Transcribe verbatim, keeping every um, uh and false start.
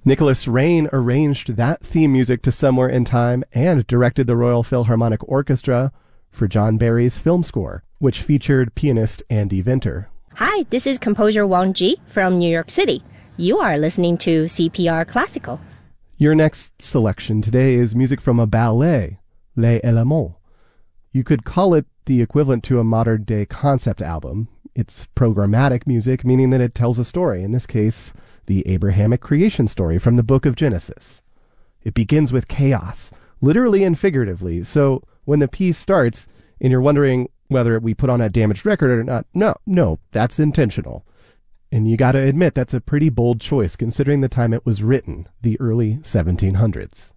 Nicholas Rain arranged that theme music to Somewhere in Time and directed the Royal Philharmonic Orchestra for John Barry's film score, which featured pianist Andy Vinter. Hi, this is composer Wang Ji from New York City. You are listening to C P R Classical. Your next selection today is music from a ballet, Les Éléments. You could call it the equivalent to a modern-day concept album. It's programmatic music, meaning that it tells a story, in this case, the Abrahamic creation story from the book of Genesis. It begins with chaos, literally and figuratively, so when the piece starts and you're wondering whether we put on a damaged record or not, no, no, that's intentional. And you gotta admit that's a pretty bold choice considering the time it was written, the early seventeen hundreds.